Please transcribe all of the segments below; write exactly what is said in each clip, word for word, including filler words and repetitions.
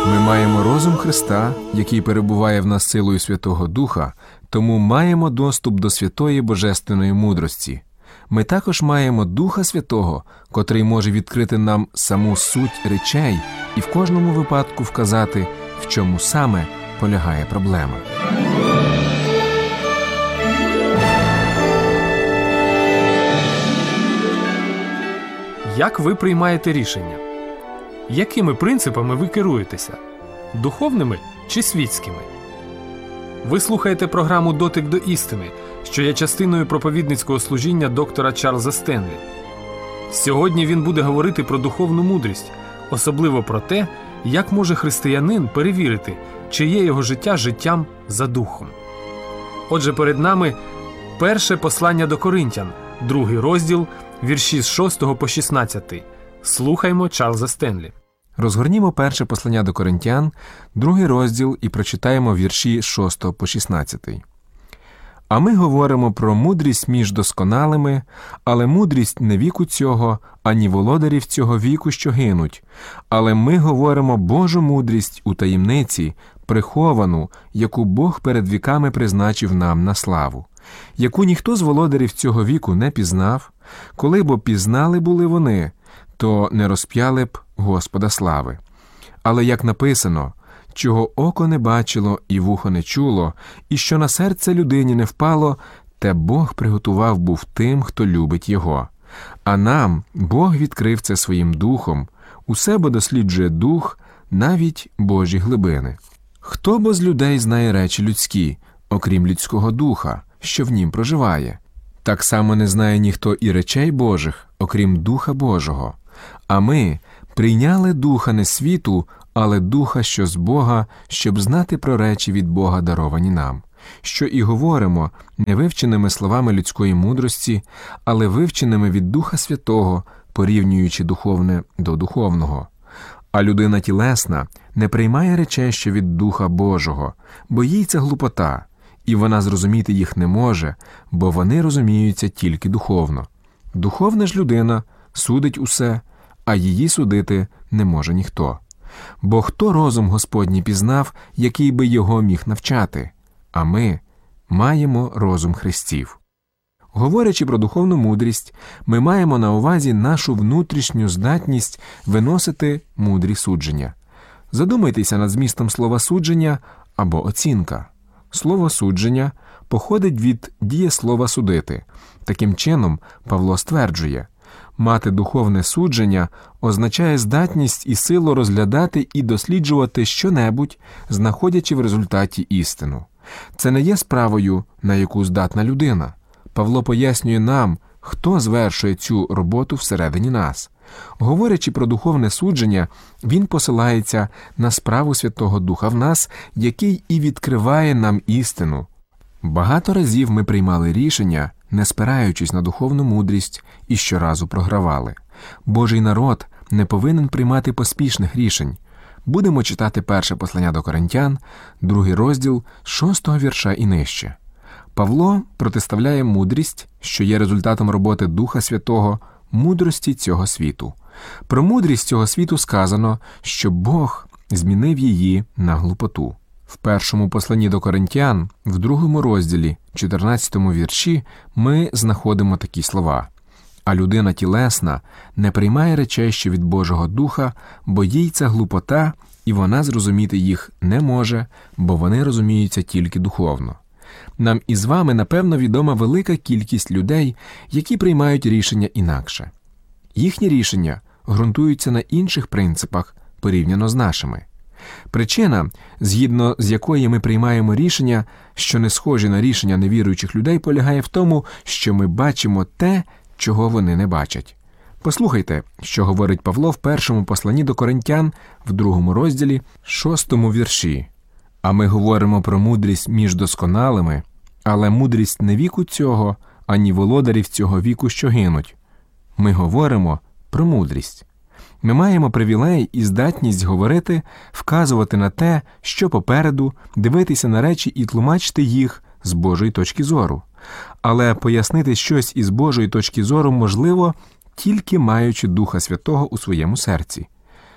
Ми маємо розум Христа, який перебуває в нас силою Святого Духа, тому маємо доступ до святої божественної мудрості. Ми також маємо Духа Святого, котрий може відкрити нам саму суть речей і в кожному випадку вказати, в чому саме полягає проблема. Як ви приймаєте рішення? Якими принципами ви керуєтеся? Духовними чи світськими? Ви слухаєте програму «Дотик до істини», що є частиною проповідницького служіння доктора Чарльза Стенлі. Сьогодні він буде говорити про духовну мудрість, особливо про те, як може християнин перевірити, чи є його життя життям за духом. Отже, перед нами перше послання до Коринтян, другий розділ, вірші з шостого по шістнадцятий. Слухаймо Чарльза Стенлі. Розгорнімо перше послання до Коринтян, другий розділ, і прочитаємо вірші з шостого по шістнадцятий. «А ми говоримо про мудрість між досконалими, але мудрість не віку цього, ані володарів цього віку, що гинуть. Але ми говоримо Божу мудрість у таємниці, приховану, яку Бог перед віками призначив нам на славу, яку ніхто з володарів цього віку не пізнав, коли б пізнали були вони, то не розп'яли б Господа слави. Але як написано, чого око не бачило і вухо не чуло, і що на серце людині не впало, те Бог приготував був тим, хто любить Його. А нам Бог відкрив це своїм духом, усе бо досліджує дух, навіть Божі глибини. Хто бо з людей знає речі людські, окрім людського духа, що в нім проживає? Так само не знає ніхто і речей Божих, окрім Духа Божого. А ми прийняли Духа не світу, але Духа, що з Бога, щоб знати про речі від Бога, даровані нам, що і говоримо не вивченими словами людської мудрості, але вивченими від Духа Святого, порівнюючи духовне до духовного. А людина тілесна не приймає речей, що від Духа Божого, бо їй це глупота, і вона зрозуміти їх не може, бо вони розуміються тільки духовно. Духовна ж людина судить усе, а її судити не може ніхто. Бо хто розум Господній пізнав, який би його міг навчати? А ми маємо розум Христів. Говорячи про духовну мудрість, ми маємо на увазі нашу внутрішню здатність виносити мудрі судження. Задумайтеся над змістом слова «судження» або «оцінка». Слово «судження» походить від дієслова «судити». Таким чином, Павло стверджує, мати духовне судження означає здатність і силу розглядати і досліджувати щонебудь, знаходячи в результаті істину. Це не є справою, на яку здатна людина. Павло пояснює нам, хто звершує цю роботу всередині нас. Говорячи про духовне судження, він посилається на справу Святого Духа в нас, який і відкриває нам істину. Багато разів ми приймали рішення, не спираючись на духовну мудрість, і щоразу програвали. Божий народ не повинен приймати поспішних рішень. Будемо читати перше послання до Коринтян, другий розділ, шостого вірша і нижче. Павло протиставляє мудрість, що є результатом роботи Духа Святого, мудрості цього світу. Про мудрість цього світу сказано, що Бог змінив її на глупоту. В першому посланні до Коринтян, в другому розділі, чотирнадцятому вірші, ми знаходимо такі слова. «А людина тілесна не приймає речей, що від Божого Духа, бо їй це глупота, і вона зрозуміти їх не може, бо вони розуміються тільки духовно». Нам із вами, напевно, відома велика кількість людей, які приймають рішення інакше. Їхні рішення ґрунтуються на інших принципах, порівняно з нашими. Причина, згідно з якої ми приймаємо рішення, що не схожі на рішення невіруючих людей, полягає в тому, що ми бачимо те, чого вони не бачать. Послухайте, що говорить Павло в першому посланні до Коринтян, в другому розділі, шостому вірші. «А ми говоримо про мудрість між досконалими, але мудрість не віку цього, ані володарів цього віку, що гинуть. Ми говоримо про мудрість». Ми маємо привілей і здатність говорити, вказувати на те, що попереду, дивитися на речі і тлумачити їх з Божої точки зору. Але пояснити щось із Божої точки зору можливо, тільки маючи Духа Святого у своєму серці.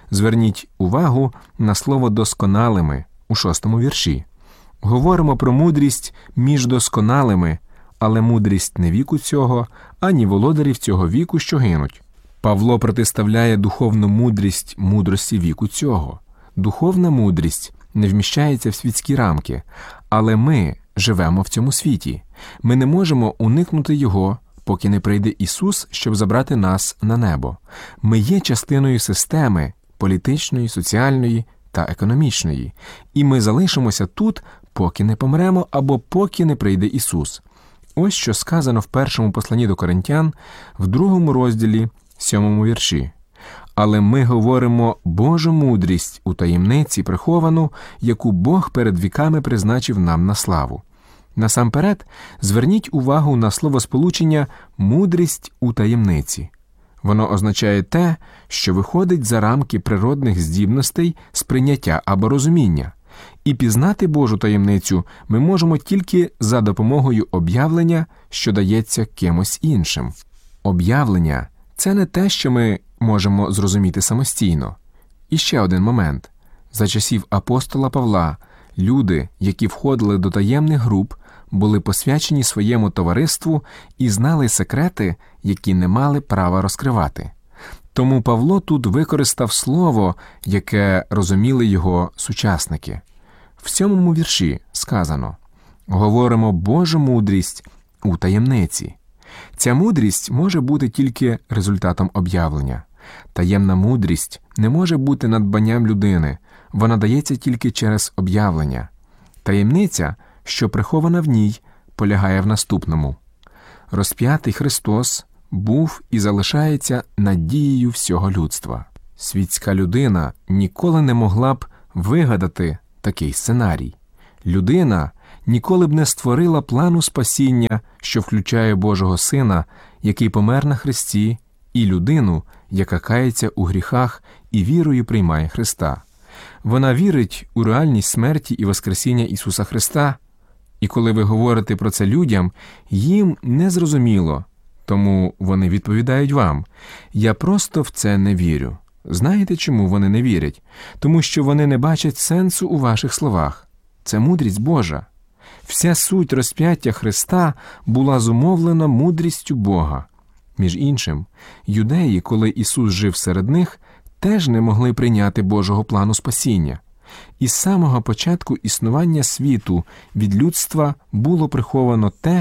Зверніть увагу на слово «досконалими» у шостому вірші. Говоримо про мудрість між досконалими, але мудрість не віку цього, ані володарів цього віку, що гинуть. Павло протиставляє духовну мудрість мудрості віку цього. Духовна мудрість не вміщається в світські рамки, але ми живемо в цьому світі. Ми не можемо уникнути його, поки не прийде Ісус, щоб забрати нас на небо. Ми є частиною системи політичної, соціальної та економічної, і ми залишимося тут, поки не помремо або поки не прийде Ісус. Ось що сказано в першому посланні до Коринтян, в другому розділі, сьомому вірші. «Але ми говоримо Божу мудрість у таємниці приховану, яку Бог перед віками призначив нам на славу». Насамперед, зверніть увагу на словосполучення «мудрість у таємниці». Воно означає те, що виходить за рамки природних здібностей сприйняття або розуміння. І пізнати Божу таємницю ми можемо тільки за допомогою об'явлення, що дається кимось іншим. Об'явлення – це не те, що ми можемо зрозуміти самостійно. І ще один момент. За часів апостола Павла люди, які входили до таємних груп, були посвячені своєму товариству і знали секрети, які не мали права розкривати. Тому Павло тут використав слово, яке розуміли його сучасники. В сьомому вірші сказано «Говоримо Божу мудрість у таємниці». Ця мудрість може бути тільки результатом об'явлення. Таємна мудрість не може бути надбанням людини, вона дається тільки через об'явлення. Таємниця, що прихована в ній, полягає в наступному. Розп'ятий Христос був і залишається надією всього людства. Світська людина ніколи не могла б вигадати такий сценарій. Людина ніколи б не створила плану спасіння, що включає Божого Сина, який помер на хресті, і людину, яка кається у гріхах і вірою приймає Христа. Вона вірить у реальність смерті і воскресіння Ісуса Христа, і коли ви говорите про це людям, їм не зрозуміло, тому вони відповідають вам: «Я просто в це не вірю». Знаєте, чому вони не вірять? Тому що вони не бачать сенсу у ваших словах. Це мудрість Божа. Вся суть розп'яття Христа була зумовлена мудрістю Бога. Між іншим, юдеї, коли Ісус жив серед них, теж не могли прийняти Божого плану спасіння. Із самого початку існування світу від людства було приховано те,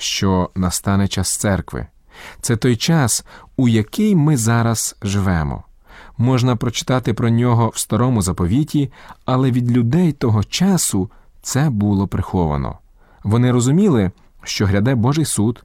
що настане час церкви. Це той час, у який ми зараз живемо. Можна прочитати про нього в Старому Заповіті, але від людей того часу це було приховано. Вони розуміли, що гряде Божий суд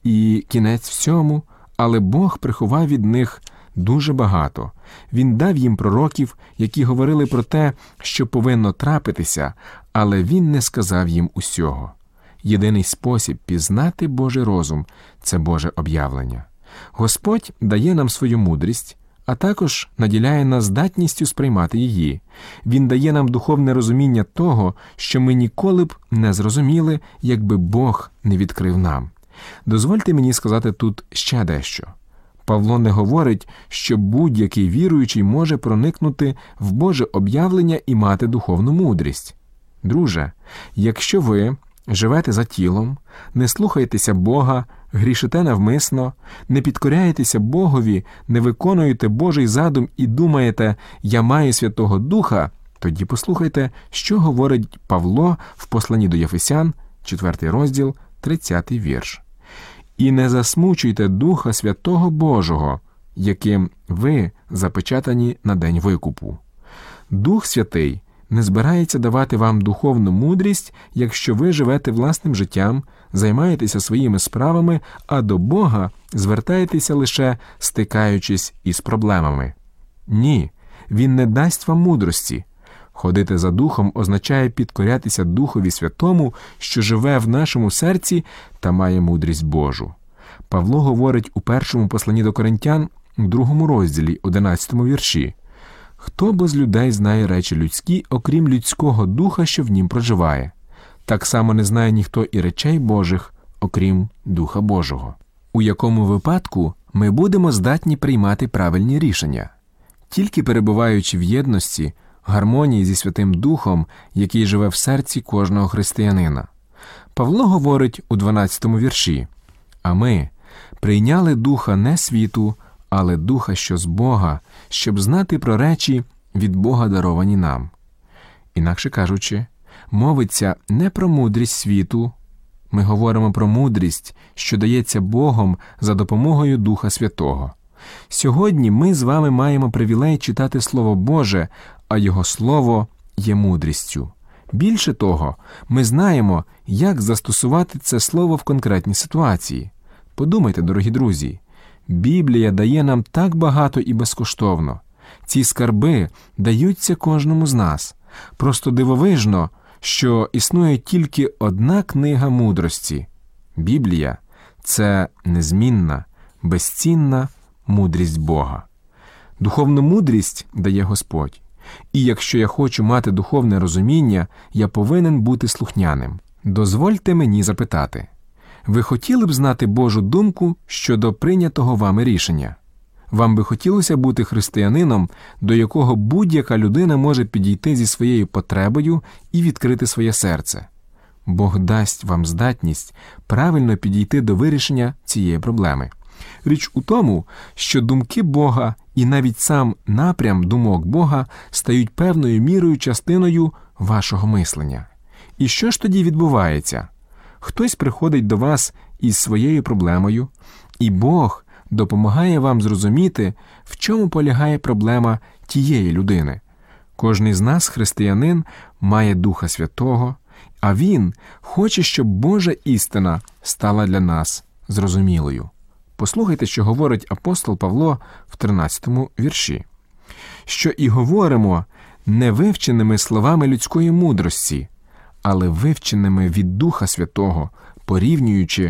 і кінець всьому, але Бог приховав від них дуже багато. Він дав їм пророків, які говорили про те, що повинно трапитися, але Він не сказав їм усього. Єдиний спосіб пізнати Божий розум – це Боже об'явлення. Господь дає нам свою мудрість, а також наділяє нас здатністю сприймати її. Він дає нам духовне розуміння того, що ми ніколи б не зрозуміли, якби Бог не відкрив нам. Дозвольте мені сказати тут ще дещо. Павло не говорить, що будь-який віруючий може проникнути в Боже об'явлення і мати духовну мудрість. Друже, якщо ви живете за тілом, не слухаєтеся Бога, грішите навмисно, не підкоряєтеся Богові, не виконуєте Божий задум і думаєте «я маю Святого Духа», тоді послухайте, що говорить Павло в посланні до Єфесян, четвертий розділ, тридцятий вірш. «І не засмучуйте Духа Святого Божого, яким ви запечатані на день викупу». Дух Святий не збирається давати вам духовну мудрість, якщо ви живете власним життям, займаєтеся своїми справами, а до Бога звертаєтеся лише стикаючись із проблемами. Ні, Він не дасть вам мудрості. Ходити за Духом означає підкорятися Духові Святому, що живе в нашому серці та має мудрість Божу. Павло говорить у першому посланні до Коринтян, у другому розділі, одинадцятому вірші: «Хто бо з людей знає речі людські, окрім людського духа, що в нім проживає? Так само не знає ніхто і речей Божих, окрім Духа Божого». У якому випадку ми будемо здатні приймати правильні рішення? Тільки перебуваючи в єдності, гармонії зі Святим Духом, який живе в серці кожного християнина. Павло говорить у дванадцятому вірші: «А ми прийняли Духа не світу, але Духа, що з Бога, щоб знати про речі від Бога даровані нам». Інакше кажучи, мовиться не про мудрість світу, ми говоримо про мудрість, що дається Богом за допомогою Духа Святого. Сьогодні ми з вами маємо привілей читати Слово Боже, а Його Слово є мудрістю. Більше того, ми знаємо, як застосувати це Слово в конкретній ситуації. Подумайте, дорогі друзі, Біблія дає нам так багато і безкоштовно. Ці скарби даються кожному з нас. Просто дивовижно, що існує тільки одна книга мудрості. Біблія – це незмінна, безцінна мудрість Бога. Духовну мудрість дає Господь. І якщо я хочу мати духовне розуміння, я повинен бути слухняним. Дозвольте мені запитати. Ви хотіли б знати Божу думку щодо прийнятого вами рішення? Вам би хотілося бути християнином, до якого будь-яка людина може підійти зі своєю потребою і відкрити своє серце. Бог дасть вам здатність правильно підійти до вирішення цієї проблеми. Річ у тому, що думки Бога і навіть сам напрям думок Бога стають певною мірою частиною вашого мислення. І що ж тоді відбувається? Хтось приходить до вас із своєю проблемою, і Бог допомагає вам зрозуміти, в чому полягає проблема тієї людини. Кожний з нас, християнин, має Духа Святого, а Він хоче, щоб Божа істина стала для нас зрозумілою. Послухайте, що говорить апостол Павло в тринадцятому вірші. «Що і говоримо не вивченими словами людської мудрості, але вивченими від Духа Святого, порівнюючи